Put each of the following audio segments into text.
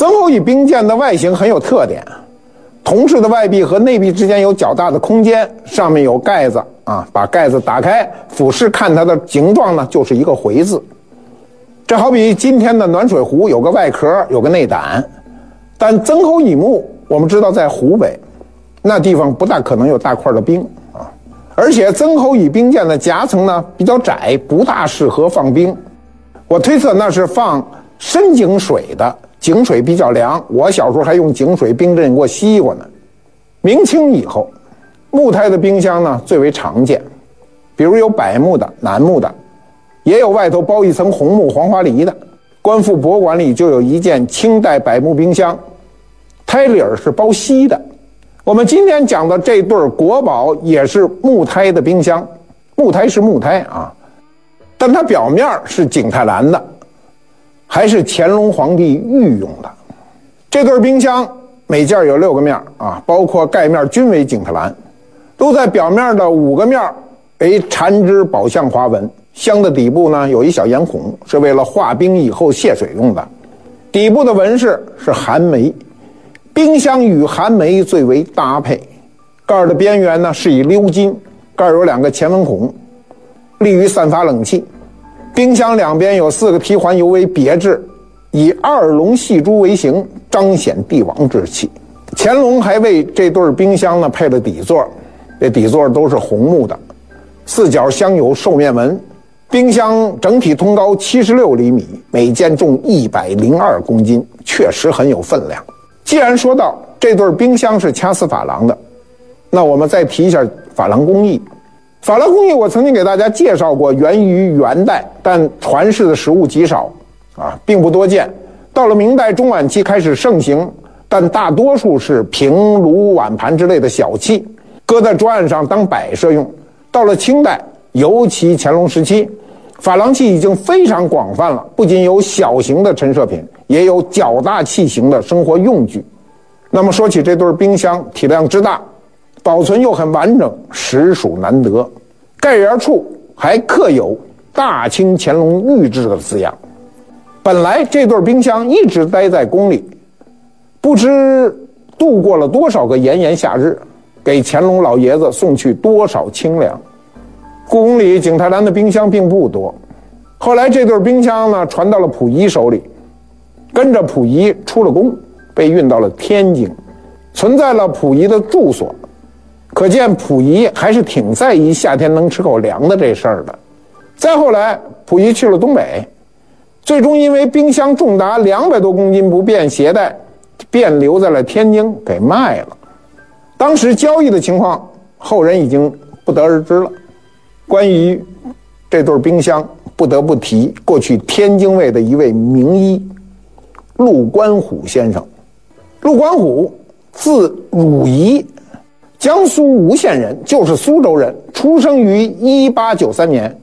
曾侯乙兵舰的外形很有特点，铜制的外壁和内壁之间有较大的空间，上面有盖子啊，把盖子打开，俯视看它的形状呢，就是一个回字。这好比今天的暖水壶有个外壳，有个内胆，但曾侯乙墓我们知道在湖北，那地方不大可能有大块的冰啊，而且曾侯乙兵舰的夹层呢比较窄，不大适合放兵。我推测那是放深井水的，井水比较凉，我小时候还用井水冰镇过西瓜呢。明清以后，木胎的冰箱呢最为常见，比如有柏木的、楠木的，也有外头包一层红木黄花梨的。官复博物馆里就有一件清代柏木冰箱，胎里儿是包锡的。我们今天讲的这对国宝也是木胎的冰箱，木胎是木胎啊，但它表面是景泰蓝的，还是乾隆皇帝御用的。这对冰箱每件有6个面啊，包括盖面均为景泰蓝，都在表面的5个面为缠枝宝相花纹。箱的底部呢有一小檐孔，是为了化冰以后泄水用的。底部的纹饰是寒梅，冰箱与寒梅最为搭配。盖的边缘呢是以鎏金，盖有2个前纹孔，利于散发冷气。冰箱两边有4个提环，尤为别致，以2龙戏珠为形，彰显帝王之气。乾隆还为这对冰箱呢配了底座，这底座都是红木的，4角镶有兽面纹。冰箱整体通高76厘米，每件重102公斤，确实很有分量。既然说到这对冰箱是掐丝珐琅的，那我们再提一下珐琅工艺。珐琅工艺我曾经给大家介绍过，源于元代，但传世的实物极少啊，并不多见。到了明代中晚期开始盛行，但大多数是瓶炉碗盘之类的小器，搁在桌案上当摆设用。到了清代，尤其乾隆时期，珐琅器已经非常广泛了，不仅有小型的陈设品，也有较大器型的生活用具。那么说起这对冰箱，体量之大，保存又很完整，实属难得。盖沿处还刻有大清乾隆御制的字样。本来这对冰箱一直待在宫里，不知度过了多少个炎炎夏日，给乾隆老爷子送去多少清凉。故宫里景泰蓝的冰箱并不多，后来这对冰箱呢传到了溥仪手里，跟着溥仪出了宫，被运到了天津，存在了溥仪的住所。可见溥仪还是挺在意夏天能吃口凉的这事儿的。再后来溥仪去了东北，最终因为冰箱重达200多公斤不便携带，便留在了天津给卖了。当时交易的情况后人已经不得而知了。关于这对冰箱，不得不提过去天津卫的一位名医陆观虎先生。陆观虎字汝仪，江苏吴县人，就是苏州人，出生于1893年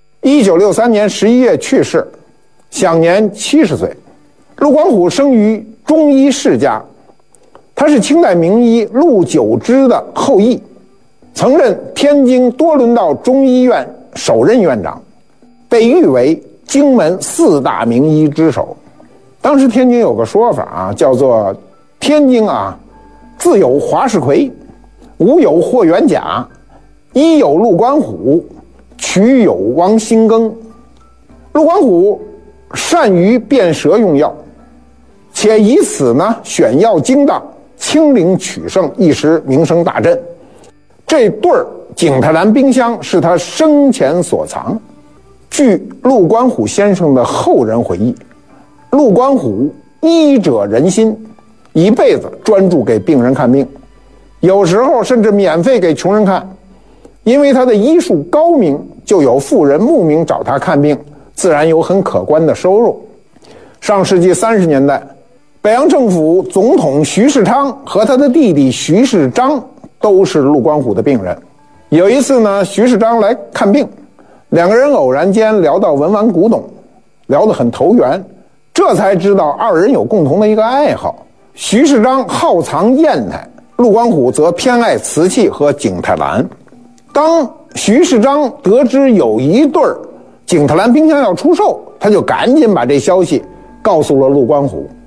，1963年11月去世，享年70岁。陆观虎生于中医世家，他是清代名医陆九之的后裔，曾任天津多伦道中医院首任院长，被誉为京门4大名医之首。当时天津有个说法啊，叫做天津啊，自有华世奎，武有霍元甲，医有陆观虎，曲有王新庚。陆观虎善于辨舌用药，且以此呢选药精当，清灵取胜，一时名声大振。这对景泰蓝冰箱是他生前所藏。据陆观虎先生的后人回忆，陆观虎医者仁心，一辈子专注给病人看病，有时候甚至免费给穷人看。因为他的医术高明，就有富人慕名找他看病，自然有很可观的收入。上世纪30年代，北洋政府总统徐世昌和他的弟弟徐世章都是陆观虎的病人。有一次呢，徐世章来看病，两个人偶然间聊到文玩古董，聊得很投缘，这才知道二人有共同的一个爱好。徐世章好藏砚台，陆观虎则偏爱瓷器和景泰蓝。当徐世章得知有一对景泰蓝冰箱要出售，他就赶紧把这消息告诉了陆观虎。